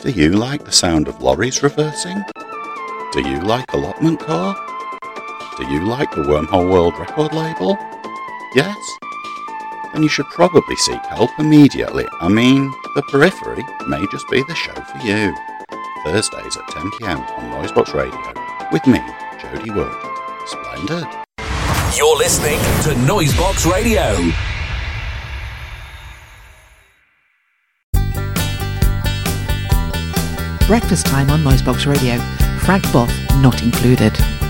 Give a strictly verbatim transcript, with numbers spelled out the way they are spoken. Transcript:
Do you like the sound of lorries reversing? Do you like Allotment Core? Do you like the Wormhole World record label? Yes? Then you should probably seek help immediately. I mean, the Periphery may just be the show for you. Thursdays at ten p m on Noisebox Radio with me, Jody Wood. Splendid. You're listening to Noisebox Radio. Breakfast time on Noisebox Radio. Frank Boff not included.